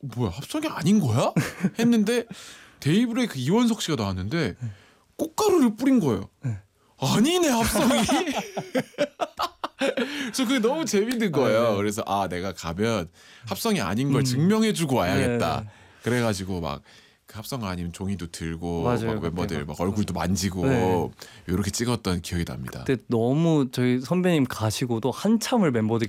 뭐야 합성이 아닌 거야? 했는데 데이브레이크 이원석 씨가 나왔는데 꽃가루를 뿌린 거예요. 아니네 합성이. 그래서 그게 너무 재밌는 거예요. 그래서 아 내가 가면 합성이 아닌 걸 증명해주고 와야겠다. 그래가지고 막 그 합성 아니면 종이도 들고 맞아요. 막 멤버들 막 얼굴도 만지고 네. 이렇게 찍었던 기억이 납니다. 그때 너무 저희 선배님 가시고도 한참을 멤버들이